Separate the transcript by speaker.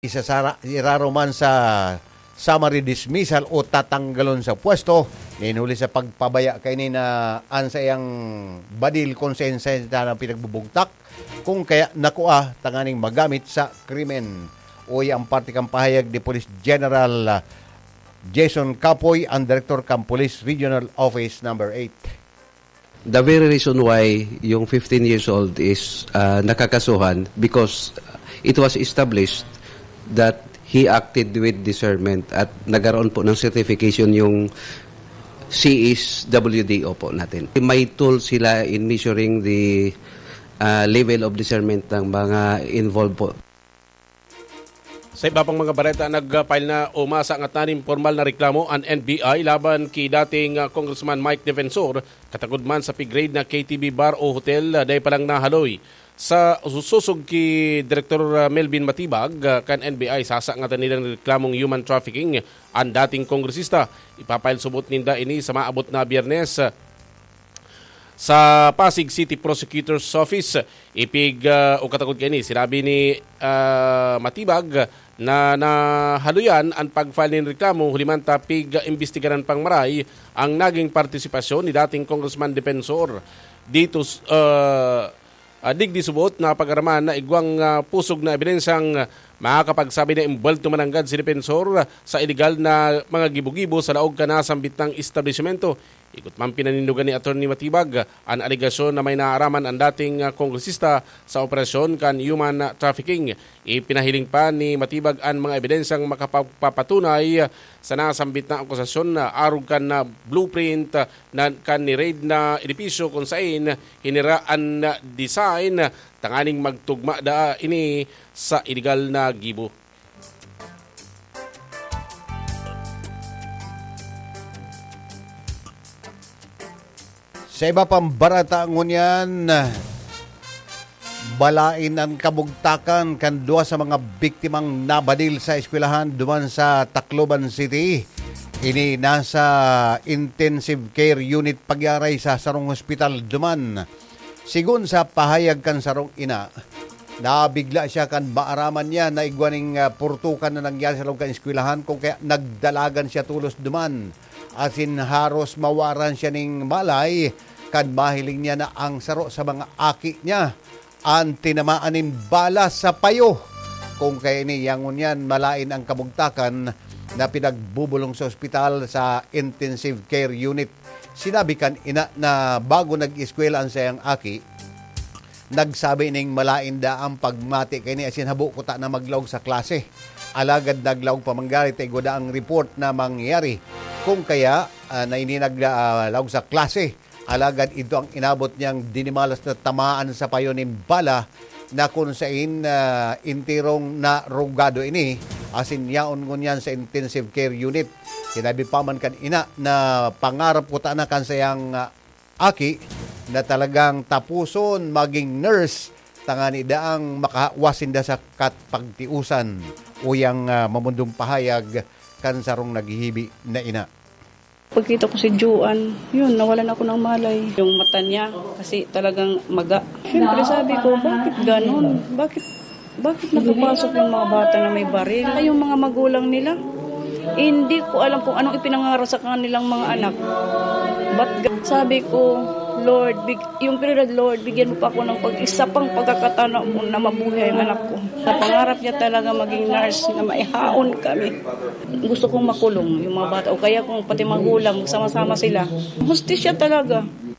Speaker 1: iraro man sa summary dismissal o tatanggalon sa pwesto ninuli sa pagpabaya kay ni na ansayang badil konsensya na pinagbubugtak kung kaya nakuha tanganing magamit sa krimen. Uy ang parte kang pahayag ni Police General Jason Capoy, ang Director ng Police Regional Office number 8.
Speaker 2: The very reason why yung 15 years old is nakakasuhan because it was established that he acted with discernment at nagkaroon po ng certification yung CSWDO po natin. May tools sila in measuring the level of discernment ng mga involved po.
Speaker 3: Sa iba pang mga balita, nag-file na umasa ang atanim formal na reklamo ang NBI laban kay dating Congressman Mike Defensor katagod man sa pig-grade na KTB Bar o Hotel dahil palang nahaloy. Sa susug ki Director Melvin Matibag kan NBI sasa nga nilang reklamong human trafficking ang dating kongresista. Ipapile subot ninda ini sa maabot na Biyernes sa Pasig City Prosecutor's Office. Ipig o katagod kini sinabi ni Matibag na nahaluyan ang pag-file ng reklamo hulimanta pig imbestigaran pang maray ang naging partisipasyon ni dating Congressman Defensor dito digdi subot na pag-araman na igwang pusog na ebidensyang makakapagsabi na imbwelto mananggad si Defensor sa illegal na mga gibo-gibo sa laog kanasambit ng establishmento. Ikot man pinanindugan ni Atty. Matibag ang aligasyon na may naaraman ang dating kongresista sa operasyon kan human trafficking. Ipinahiling pa ni Matibag ang mga ebidensyang makapapatunay sa nasambit na akusasyon na arog kan na blueprint na kan ni raid na edipisyo kung saan hiniraan na design tanganing magtugma da ini sa illegal na gibo.
Speaker 1: Sa iba pang barata ngunyan, balain ang kabugtakan kan duwa sa mga biktimang nabadil sa eskwelahan duman sa Tacloban City. Ini nasa intensive care unit pagyaray sa Sarong Hospital duman. Sigun sa pahayag kan Sarong ina, nabigla siya kan baaraman niya na igwaning purtukan na nangyari sa loob kan eskwelahan kung kaya nagdalagan siya tulos duman. Asin haros mawaran siya ning malay kan mahiling niya na ang saro sa mga aki niya ang tinamaanin bala sa payo. Kung kaya ni yangon yan malain ang kabugtakan na pinagbubulong sa ospital sa intensive care unit. Sinabi kan ina na bago nag-eskwela ang sayang aki, nagsabi ning malain da ang pagmati kay ni asin habo ko ta na maglawg sa klase. Alagad naglawg pamanggarit ay goda ang report na mangyari. Kung kaya na ini naglawg sa klase, alagad ito ang inabot niyang dinimalas na tamaan sa payo ni bala na kung saan intirong na rugado ini asin yaon ngunyan sa intensive care unit. Sinabi pa man kan ina na pangarap ko ta na kan sayang aki na talagang tapuson maging nurse tangani daang makawasin da sa katpagtiusan uyang mamundong pahayag kan sarong naghihibi na ina.
Speaker 4: Pagkita ko si Juan, yun, nawalan ako ng malay. Yung mata niya, kasi talagang maga. Siyempre sabi ko, bakit ganun? Bakit nakapasok yung mga bata na may baril? Yung mga magulang nila, hindi ko alam kung anong ipinangarap sa kanilang mga anak. Sabi ko, Lord, yung prioridad, Lord, bigyan mo pa ako ng isa pang pagkakataon na mabuhay ang anak ko. Sa pangarap niya talaga maging nurse na maihaon kami. Gusto kong makulong yung mga bata o kaya kung pati magulang, sama-sama sila. Hustisya talaga.